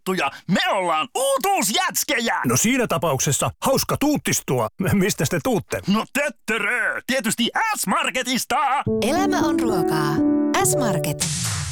tuttuja. Me ollaan uutuusjätskejä. No siinä tapauksessa hauska tuuttistua. Mistä te tuutte? No töttörö. Tietysti S-Marketista. Elämä on ruokaa. S-Market.